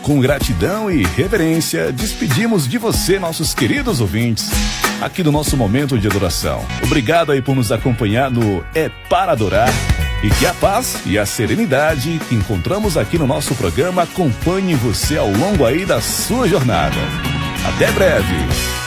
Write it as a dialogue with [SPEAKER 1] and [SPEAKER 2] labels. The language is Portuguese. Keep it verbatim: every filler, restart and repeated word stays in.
[SPEAKER 1] Com gratidão e reverência, despedimos de você, nossos queridos ouvintes, aqui do nosso momento de adoração. Obrigado aí por nos acompanhar no É Para Adorar. E que a paz e a serenidade que encontramos aqui no nosso programa acompanhem você ao longo aí da sua jornada. Até breve!